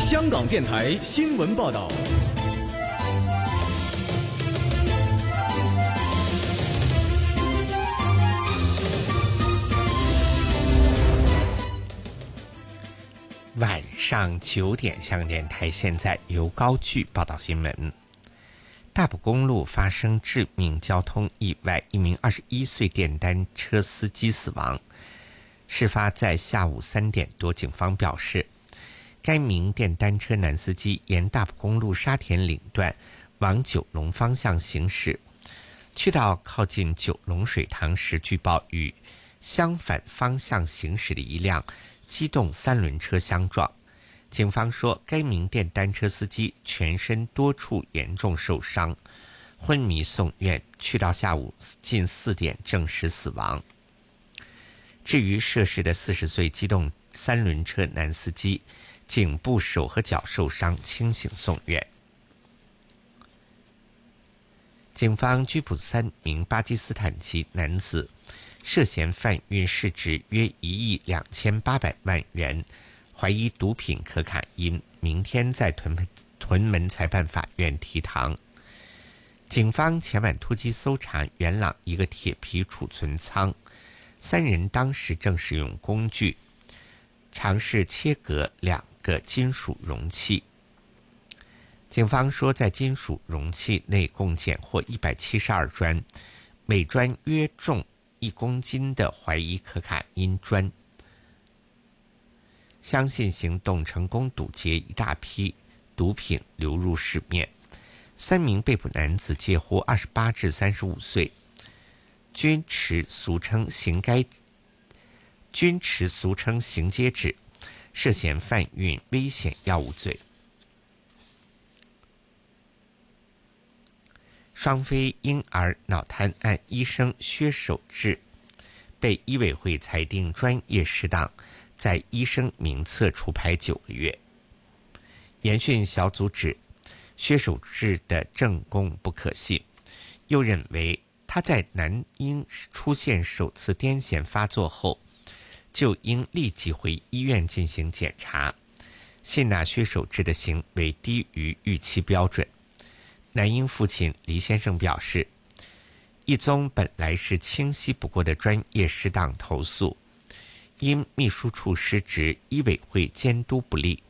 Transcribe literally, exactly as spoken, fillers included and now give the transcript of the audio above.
香港电台新闻报道。 晚上九点，香港电台现在由高炬报道新闻。大埔公路发生致命交通意外，一名二十一岁电单车司机死亡。事发在下午三点多，警方表示，该名电单车男司机沿大埔公路沙田岭段往九龙方向行驶，去到靠近九龙水塘时，据报与相反方向行驶的一辆机动三轮车相撞。警方说，该名电单车司机全身多处严重受伤，昏迷送院，去到下午近四点证实死亡。至于涉事的四十岁机动三轮车男司机，颈部、手和脚受伤，清醒送院。警方拘捕三名巴基斯坦籍男子，涉嫌贩运市值约一亿两千八百万元，怀疑毒品可卡因，明天在屯门屯门裁判法院提堂。警方前晚突击搜查元朗一个铁皮储存仓，三人当时正使用工具尝试切割两个金属容器。警方说，在金属容器内共检获一百七十二砖，每砖约重一公斤的怀疑可卡因砖，相信行动成功堵截一大批毒品流入市面。三名被捕男子介乎二十八至三十五岁，均持俗称行该均持俗称行街纸，涉嫌贩运危险药物罪。双非婴儿脑瘫案医生薛守志被医委会裁定专业失当，在医生名册除牌九个月。研讯小组指薛守志的证供不可信，又认为他在男婴出现首次癫痫发作后，就应立即回医院进行检查，信纳薛守志的行为低于预期标准。男婴父亲黎先生表示，一宗本来是清晰不过的专业失当投诉，因秘书处失职，医委会监督不力，